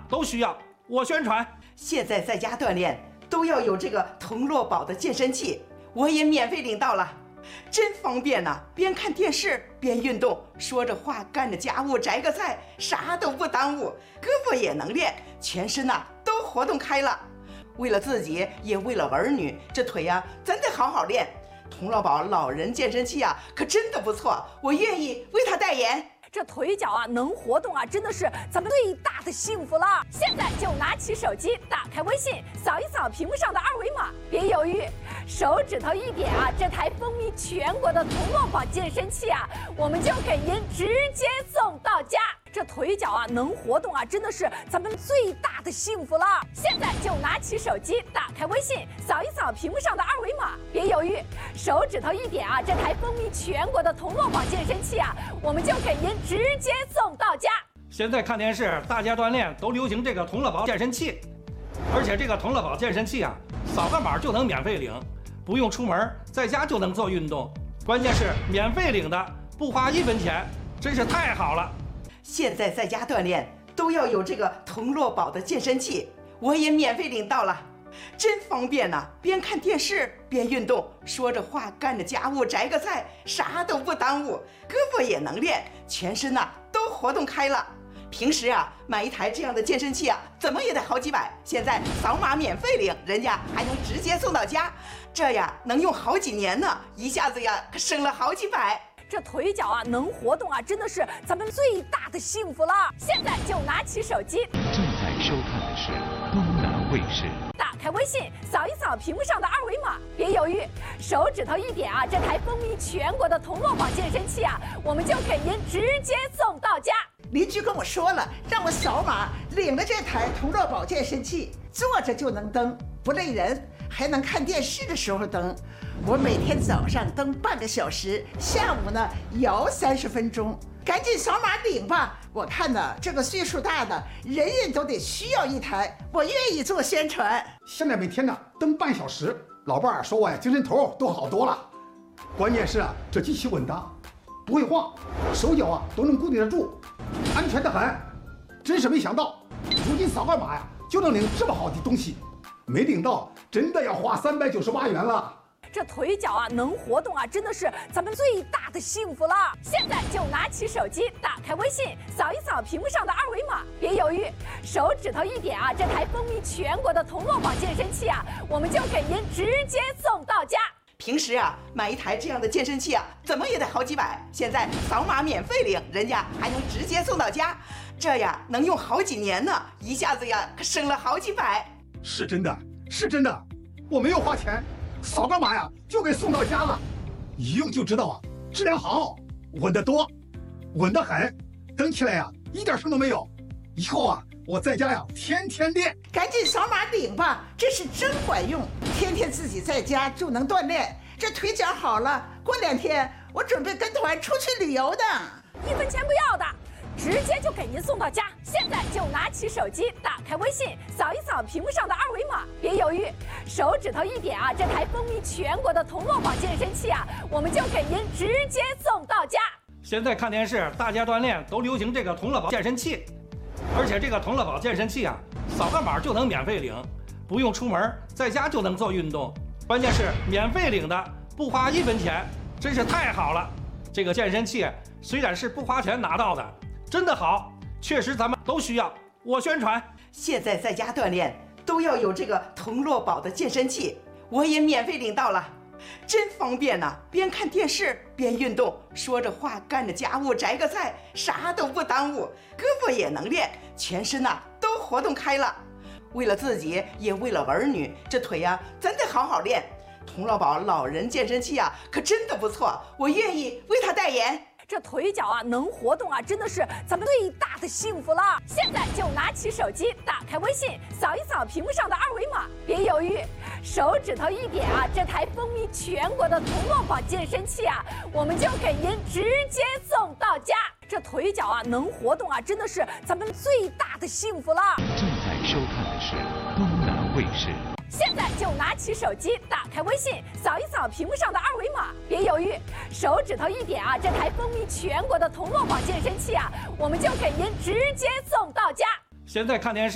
都需要我宣传。 现在在家锻炼都要有这个童乐宝的健身器，我也免费领到了，真方便呐！边看电视边运动，说着话干着家务摘个菜，啥都不耽误，胳膊也能练，全身呐都活动开了。为了自己也为了儿女，这腿呀真得好好练。童乐宝老人健身器啊，可真的不错，我愿意为他代言。 这腿脚啊能活动啊，真的是咱们最大的幸福了。现在就拿起手机，打开微信，扫一扫屏幕上的二维码，别犹豫，手指头一点啊，这台风靡全国的童乐宝健身器啊，我们就给您直接送到家。这腿脚啊能活动啊，真的是咱们最大的幸福了。现在就拿起手机，打开微信，扫一扫屏幕上的二维码，别犹豫，手指头一点啊，这台风靡全国的童乐宝健身器啊，我们就给您直接送到家。 现在看电视，大家锻炼都流行这个童乐宝健身器，而且这个童乐宝健身器啊，扫个码就能免费领，不用出门，在家就能做运动，关键是免费领的，不花1分钱，真是太好了。 现在在家锻炼都要有这个童乐宝的健身器，我也免费领到了，真方便呐！边看电视边运动，说着话干着家务摘个菜，啥都不耽误，胳膊也能练，全身呐都活动开了。平时啊买一台这样的健身器啊，怎么也得好几百，现在扫码免费领，人家还能直接送到家，这呀能用好几年呢，一下子呀可省了好几百。 这腿脚啊能活动啊，真的是咱们最大的幸福了。现在就拿起手机， 正在收看的是东南卫视。 打开微信，扫一扫屏幕上的二维码，别犹豫，手指头一点啊，这台风靡全国的童乐宝健身器啊，我们就给您直接送到家。 邻居跟我说了，让我扫码领了这台童乐宝健身器，坐着就能蹬，不累人，还能看电视的时候蹬。我每天早上蹬半个小时，下午呢摇30分钟。赶紧扫码领吧！我看呢，这个岁数大的人人都得需要一台，我愿意做宣传。 现在每天呢蹬半小时，老伴儿说我呀精神头都好多了。关键是啊，这机器稳当，不会晃，手脚啊都能固定得住，安全得很。真是没想到，如今扫个码呀就能领这么好的东西，没领到真的要花398元了。 这腿脚啊能活动啊，真的是咱们最大的幸福了。现在就拿起手机，打开微信，扫一扫屏幕上的二维码，别犹豫，手指头一点啊，这台风靡全国的童乐宝健身器啊，我们就给您直接送到家。 平时啊买一台这样的健身器啊，怎么也得好几百，现在扫码免费领，人家还能直接送到家，这呀能用好几年呢，一下子呀可省了好几百。 是真的，是真的，我没有花钱，扫个码呀就给送到家了，一用就知道啊，质量好，稳得多，稳得很，蹬起来呀一点声都没有。以后啊我在家呀天天练。 赶紧扫码领吧，这是真管用，天天自己在家就能锻炼，这腿脚好了，过2天我准备跟团出去旅游的 ，1分钱不要的，直接就给您送到家。现在就拿起手机，打开微信，扫一扫屏幕上的二维码，别犹豫，手指头一点啊，这台风靡全国的童乐宝健身器啊，我们就给您直接送到家。 现在看电视，大家锻炼都流行这个童乐宝健身器，而且这个童乐宝健身器啊，扫个码就能免费领，不用出门，在家就能做运动，关键是免费领的，不花1分钱，真是太好了。这个健身器虽然是不花钱拿到的，真的好，确实咱们都需要我宣传。 现在在家锻炼都要有这个童乐宝的健身器，我也免费领到了，真方便呐！边看电视边运动，说着话干着家务摘个菜，啥都不耽误，胳膊也能练，全身呐都活动开了。为了自己也为了儿女，这腿呀真得好好练。童乐宝老人健身器啊，可真的不错，我愿意为他代言。 这腿脚啊能活动啊，真的是咱们最大的幸福了。现在就拿起手机，打开微信，扫一扫屏幕上的二维码，别犹豫，手指头一点啊，这台风靡全国的童乐宝健身器啊，我们就给您直接送到家。这腿脚啊能活动啊，真的是咱们最大的幸福了。 正在收看的是东南卫视。 现在就拿起手机，打开微信，扫一扫屏幕上的二维码，别犹豫，手指头一点啊，这台风靡全国的童乐宝健身器啊，我们就给您直接送到家。 现在看电视。